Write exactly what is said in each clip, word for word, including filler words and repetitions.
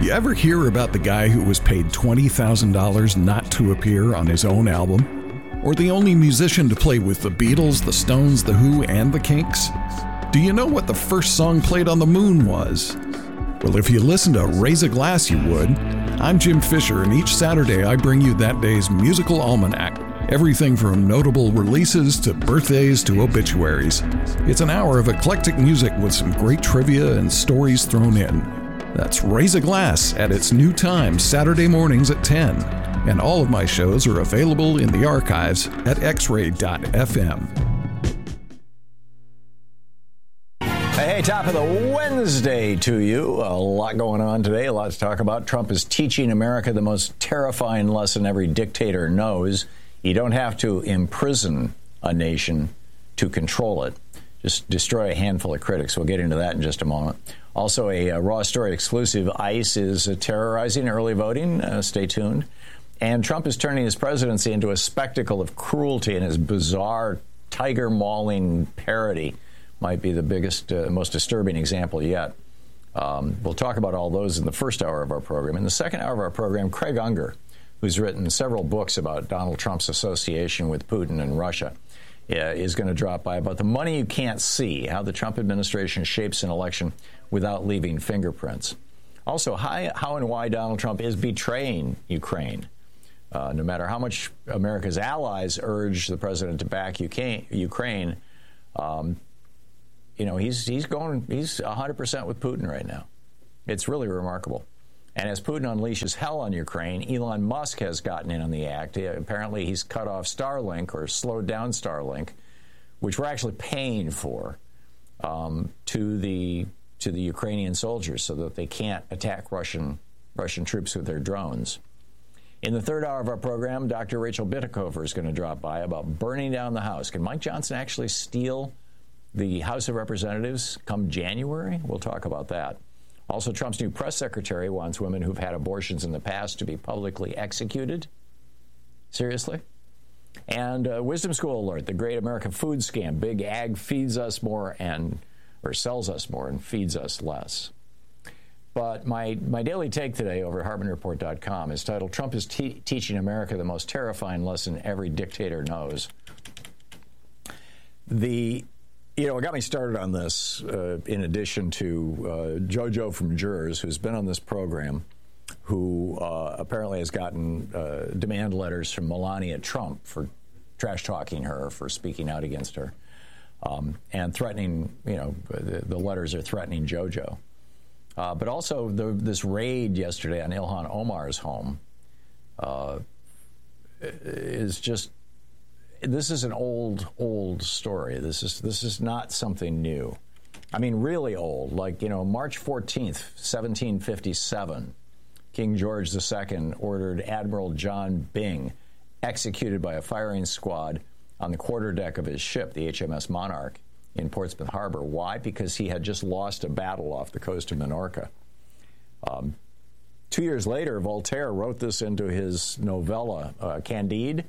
You ever hear about the guy who was paid twenty thousand dollars not to appear on his own album? Or the only musician to play with the Beatles, the Stones, the Who, and the Kinks? Do you know what the first song played on the moon was? Well, if you listen to Raise a Glass, you would. I'm Jim Fisher, and each Saturday I bring you that day's musical almanac. Everything from notable releases to birthdays to obituaries. It's an hour of eclectic music with some great trivia and stories thrown in. That's Raise a Glass at its new time, Saturday mornings at ten. And all of my shows are available in the archives at x ray dot f m. Hey, top of the Wednesday to you. A lot going on today, a lot to talk about. Trump is teaching America the most terrifying lesson every dictator knows. You don't have to imprison a nation to control it. Just destroy a handful of critics. We'll get into that in just a moment. Also, a, a Raw Story exclusive. ICE is uh, terrorizing early voting. Uh, stay tuned. And Trump is turning his presidency into a spectacle of cruelty, and his bizarre tiger mauling parody might be the biggest, uh, most disturbing example yet. Um, we'll talk about all those in the first hour of our program. In the second hour of our program, Craig Unger, who's written several books about Donald Trump's association with Putin and Russia, uh, is going to drop by about the money you can't see, how the Trump administration shapes an election without leaving fingerprints. Also, how, how and why Donald Trump is betraying Ukraine. Uh, no matter how much America's allies urge the president to back Ukraine, um, you know, he's he's going, he's one hundred percent with Putin right now. It's really remarkable. And as Putin unleashes hell on Ukraine, Elon Musk has gotten in on the act. He, apparently, he's cut off Starlink or slowed down Starlink, which we're actually paying for, um, to the to the Ukrainian soldiers so that they can't attack Russian Russian troops with their drones. In the third hour of our program, Doctor Rachel Bitecofer is going to drop by about burning down the House. Can Mike Johnson actually steal the House of Representatives come January? We'll talk about that. Also, Trump's new press secretary wants women who've had abortions in the past to be publicly executed. Seriously? And uh, Wisdom School alert, the great American food scam. Big Ag feeds us more and, or sells us more and feeds us less. But my, my daily take today over at Harbin Report dot com is titled, Trump is te- teaching America the most terrifying lesson every dictator knows. The, you know, what got me started on this, uh, in addition to uh, JoJo from Jurors, who's been on this program, who uh, apparently has gotten uh, demand letters from Melania Trump for trash-talking her, for speaking out against her, um, and threatening, you know, the, the letters are threatening JoJo. Uh, but also the, this raid yesterday on Ilhan Omar's home uh, is just, this is an old, old story. This is this is not something new. I mean, really old. Like, you know, March fourteenth, seventeen fifty-seven, King George the Second ordered Admiral John Byng executed by a firing squad on the quarterdeck of his ship, the H M S Monarch, in Portsmouth Harbor. Why? Because he had just lost a battle off the coast of Minorca. Um, two years later, Voltaire wrote this into his novella, uh, Candide.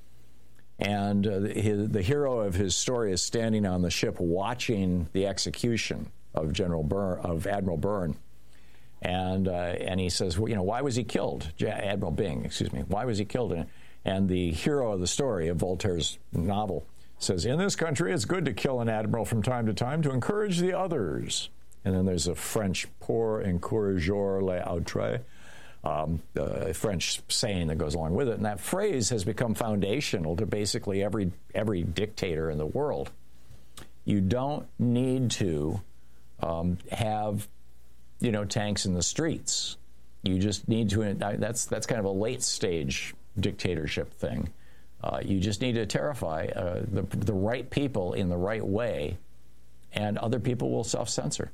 And uh, his, the hero of his story is standing on the ship watching the execution of General Byrne, of Admiral Byrne. And uh, and he says, well, you know, why was he killed? Admiral Byng, excuse me. Why was he killed? And, and the hero of the story of Voltaire's novel says, in this country, it's good to kill an admiral from time to time to encourage the others. And then there's a French, pour encourager les autres, um, a French saying that goes along with it. And that phrase has become foundational to basically every every dictator in the world. You don't need to um, have, you know, tanks in the streets. You just need to, that's, that's kind of a late stage dictatorship thing. Uh, you just need to terrify uh, the, the right people in the right way, and other people will self-censor.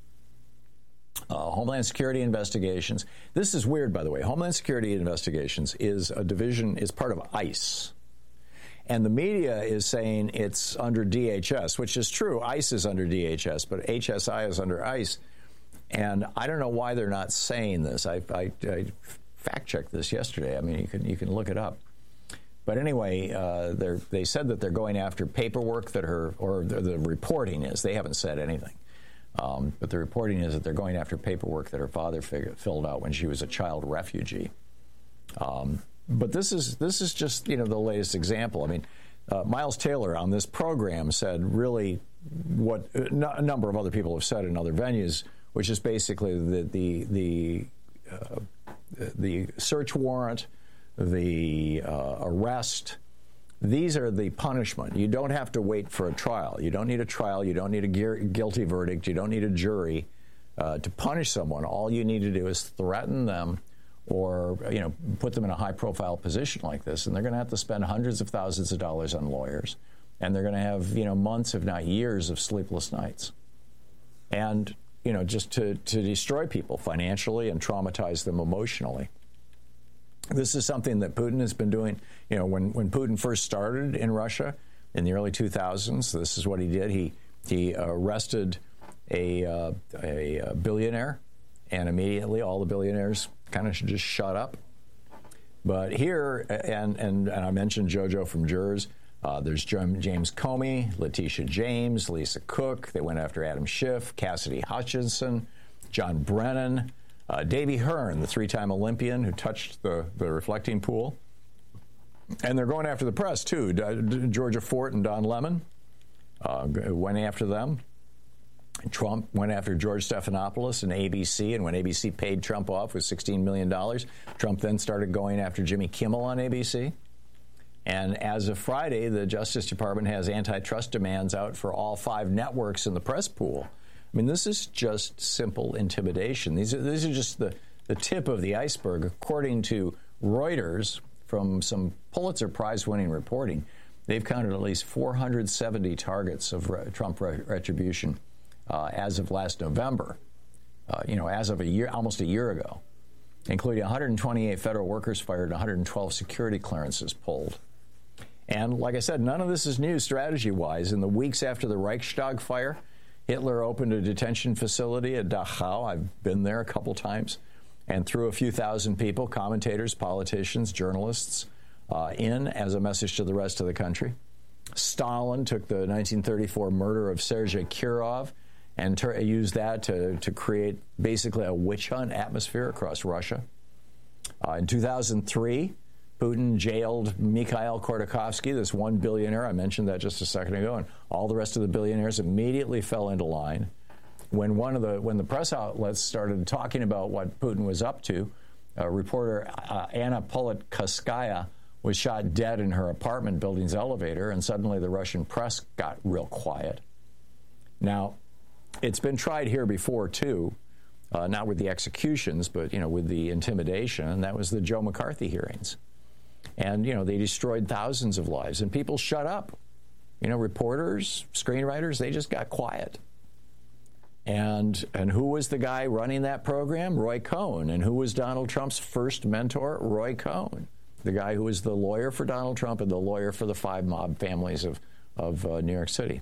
Uh, Homeland Security investigations. This is weird, by the way. Homeland Security investigations is a division, is part of ICE. And the media is saying it's under D H S, which is true. ICE is under D H S, but H S I is under ICE. And I don't know why they're not saying this. I, I, I fact-checked this yesterday. I mean, you can you can look it up. But anyway, uh, they said that they're going after paperwork that her, or the, the reporting is, they haven't said anything, Um, but the reporting is that they're going after paperwork that her father fig- filled out when she was a child refugee. Um, but this is this is just, you know, the latest example. I mean, uh, Miles Taylor on this program said really what a number of other people have said in other venues, which is basically the the the uh, the search warrant, the uh, arrest. These are the punishment. You don't have to wait for a trial. You don't need a trial. You don't need a gu- guilty verdict. You don't need a jury uh, to punish someone. All you need to do is threaten them, or, you know, put them in a high-profile position like this, and they're going to have to spend hundreds of thousands of dollars on lawyers, and they're going to have, you know, months, if not years, of sleepless nights, and, you know, just to to destroy people financially and traumatize them emotionally. This is something that Putin has been doing. You know, when, when Putin first started in Russia in the early two thousands, this is what he did. He he arrested a, uh, a billionaire, and immediately all the billionaires kind of just shut up. But here, and, and, and I mentioned JoJo from Jurors, uh, there's James Comey, Letitia James, Lisa Cook. They went after Adam Schiff, Cassidy Hutchinson, John Brennan, Uh, Davey Hearn, the three-time Olympian who touched the, the reflecting pool. And they're going after the press, too. D- Georgia Fort and Don Lemon uh, went after them. Trump went after George Stephanopoulos and A B C, and when A B C paid Trump off with sixteen million dollars, Trump then started going after Jimmy Kimmel on A B C. And as of Friday, the Justice Department has antitrust demands out for all five networks in the press pool. I mean, this is just simple intimidation. These are, these are just the, the tip of the iceberg. According to Reuters, from some Pulitzer Prize-winning reporting, they've counted at least four hundred seventy targets of re- Trump re- retribution uh, as of last November, uh, you know, as of a year, almost a year ago, including one hundred twenty-eight federal workers fired, one hundred twelve security clearances pulled. And like I said, none of this is new strategy-wise. In the weeks after the Reichstag fire, Hitler opened a detention facility at Dachau. I've been there a couple times, and threw a few thousand people, commentators, politicians, journalists, uh, in as a message to the rest of the country. Stalin took the nineteen thirty-four murder of Sergei Kirov and ter- used that to, to create basically a witch hunt atmosphere across Russia. Uh, in two thousand three, Putin jailed Mikhail Khodorkovsky, this one billionaire. I mentioned that just a second ago, and all the rest of the billionaires immediately fell into line. When one of the when the press outlets started talking about what Putin was up to, uh, reporter uh, Anna Politkovskaya was shot dead in her apartment building's elevator, and suddenly the Russian press got real quiet. Now, it's been tried here before too, uh, not with the executions, but you know, with the intimidation, and that was the Joe McCarthy hearings. And, you know, they destroyed thousands of lives, and people shut up. You know, reporters, screenwriters, they just got quiet. And and who was the guy running that program? Roy Cohn. And who was Donald Trump's first mentor? Roy Cohn, the guy who was the lawyer for Donald Trump and the lawyer for the five mob families of, of uh, New York City.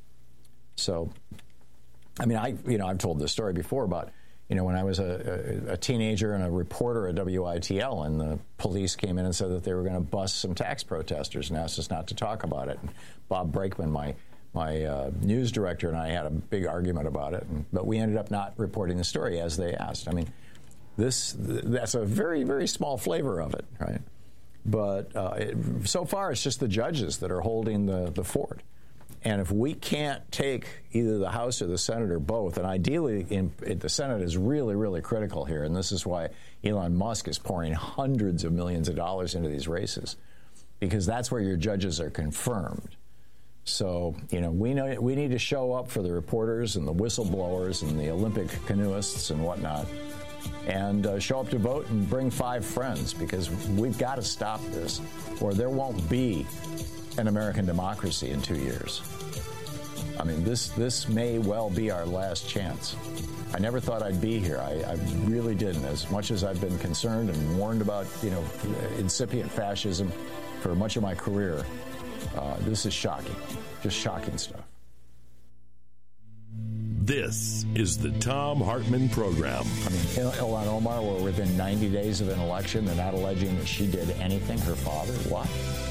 So, I mean, I you know, I've told this story before about, you know, when I was a, a, a teenager and a reporter at W I T L, and the police came in and said that they were going to bust some tax protesters and asked us not to talk about it. And Bob Brakeman, my my uh, news director, and I had a big argument about it, and, but we ended up not reporting the story as they asked. I mean, this that's a very, very small flavor of it, right? But uh, it, so far, it's just the judges that are holding the, the fort. And if we can't take either the House or the Senate or both, and ideally in, in the Senate is really, really critical here, and this is why Elon Musk is pouring hundreds of millions of dollars into these races, because that's where your judges are confirmed. So, you know, we know we need to show up for the reporters and the whistleblowers and the Olympic canoeists and whatnot, and uh, show up to vote and bring five friends, because we've got to stop this, or there won't be an American democracy in two years. I mean, this this may well be our last chance. I never thought I'd be here. I, I really didn't. As much as I've been concerned and warned about, you know, incipient fascism for much of my career, uh, this is shocking. Just shocking stuff. This is the Thom Hartmann Program. I mean, Ilhan Omar, we're within ninety days of an election. They're not alleging that she did anything. Her father, what?